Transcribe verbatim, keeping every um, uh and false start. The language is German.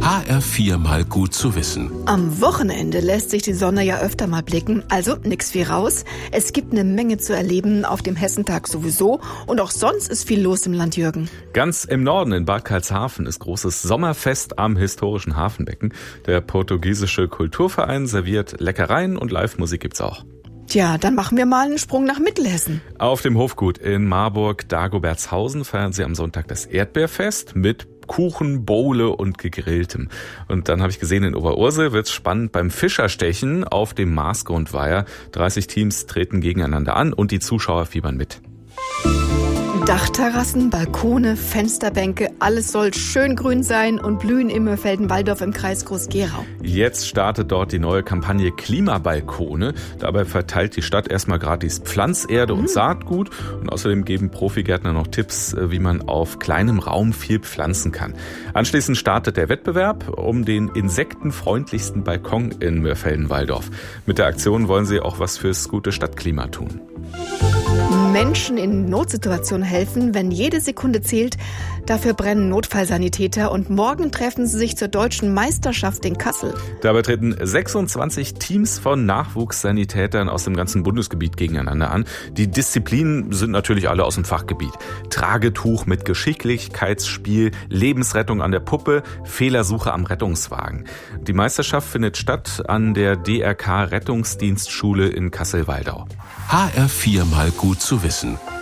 H R vier mal gut zu wissen. Am Wochenende lässt sich die Sonne ja öfter mal blicken, also nix wie raus. Es gibt eine Menge zu erleben, auf dem Hessentag sowieso. Und auch sonst ist viel los im Land, Jürgen. Ganz im Norden in Bad Karlshafen ist großes Sommerfest am historischen Hafenbecken. Der portugiesische Kulturverein serviert Leckereien und Live-Musik gibt's auch. Tja, dann machen wir mal einen Sprung nach Mittelhessen. Auf dem Hofgut in Marburg-Dagobertshausen feiern sie am Sonntag das Erdbeerfest mit Kuchen, Bowle und Gegrilltem. Und dann habe ich gesehen, in Oberursel wird's spannend beim Fischerstechen auf dem Marsgrundweiher. dreißig Teams treten gegeneinander an und die Zuschauer fiebern mit. Dachterrassen, Balkone, Fensterbänke, alles soll schön grün sein und blühen im Mörfelden-Walldorf im Kreis Groß-Gerau. Jetzt startet dort die neue Kampagne Klimabalkone. Dabei verteilt die Stadt erstmal gratis Pflanzerde und mhm. Saatgut. Und außerdem geben Profigärtner noch Tipps, wie man auf kleinem Raum viel pflanzen kann. Anschließend startet der Wettbewerb um den insektenfreundlichsten Balkon in Mörfelden-Walldorf. Mit der Aktion wollen sie auch was fürs gute Stadtklima tun. Menschen in Notsituationen helfen, wenn jede Sekunde zählt. Dafür brennen Notfallsanitäter und morgen treffen sie sich zur deutschen Meisterschaft in Kassel. Dabei treten sechsundzwanzig Teams von Nachwuchssanitätern aus dem ganzen Bundesgebiet gegeneinander an. Die Disziplinen sind natürlich alle aus dem Fachgebiet. Tragetuch mit Geschicklichkeitsspiel, Lebensrettung an der Puppe, Fehlersuche am Rettungswagen. Die Meisterschaft findet statt an der D R K Rettungsdienstschule in Kassel-Waldau. H R vier mal gut zu wissen.